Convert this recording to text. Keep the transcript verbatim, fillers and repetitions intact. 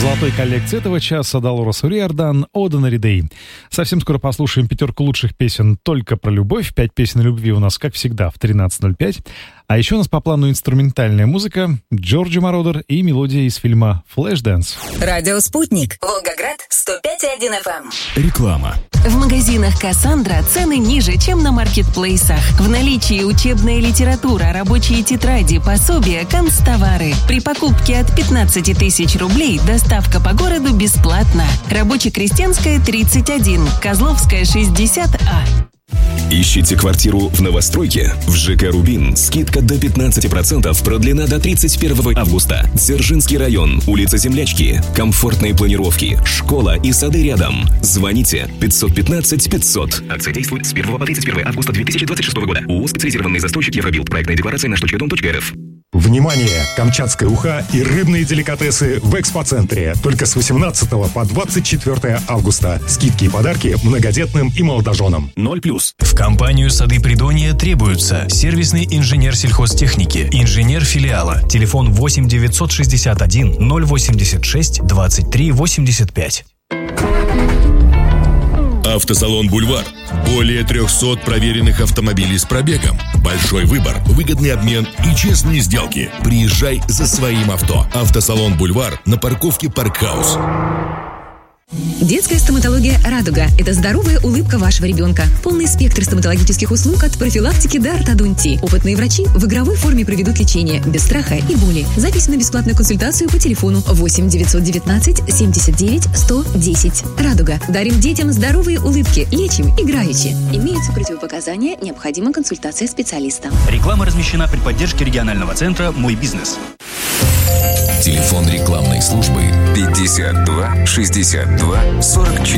золотой коллекции этого часа Долорес Риордан «Ordinary Day». Совсем скоро послушаем пятерку лучших песен только про любовь. Пять песен о любви у нас, как всегда, в тринадцать ноль пять. А еще у нас по плану инструментальная музыка, Джорджи Мородер и мелодия из фильма «Флэшдэнс». Радио «Спутник», Волгоград, сто пять и один эф эм. Реклама. В магазинах «Кассандра» цены ниже, чем на маркетплейсах. В наличии учебная литература, рабочие тетради, пособия, канцтовары. При покупке от пятнадцати тысяч рублей доставка по городу бесплатна. Рабоче-Крестьянская, тридцать один, Козловская, шестьдесят А. Ищите квартиру в новостройке? В ЖК «Рубин» скидка до пятнадцати процентов продлена до тридцать первого августа. Дзержинский район, улица Землячки. Комфортные планировки, школа и сады рядом. Звоните пятьсот пятнадцать пятьсот. Акция действует с первого по тридцать первого августа две тысячи двадцать шестого года. ООО «Специализированный застройщик Евробилд». Проектная декларация на штучкадом точка эр эф. Внимание! Камчатская уха и рыбные деликатесы в экспоцентре. Только с восемнадцатого по двадцать четвёртого августа. Скидки и подарки многодетным и молодоженам. ноль плюс. В компанию «Сады Придонья» требуются сервисный инженер сельхозтехники, инженер филиала. Телефон восемь девятьсот шестьдесят один ноль восемьдесят шесть двадцать три восемьдесят пять. Автосалон «Бульвар». Более трехсот проверенных автомобилей с пробегом. Большой выбор, выгодный обмен и честные сделки. Приезжай за своим авто. Автосалон «Бульвар» на парковке «Паркхаус». Детская стоматология «Радуга» – это здоровая улыбка вашего ребенка. Полный спектр стоматологических услуг от профилактики до ортодонтии. Опытные врачи в игровой форме проведут лечение, без страха и боли. Запись на бесплатную консультацию по телефону восемь девятьсот девятнадцать семьдесят девять сто десять. «Радуга». Дарим детям здоровые улыбки, лечим играючи. Имеются противопоказания, необходима консультация специалиста. Реклама размещена при поддержке регионального центра «Мой бизнес». Телефон рекламной службы пятьдесят два шестьдесят два сорок четыре.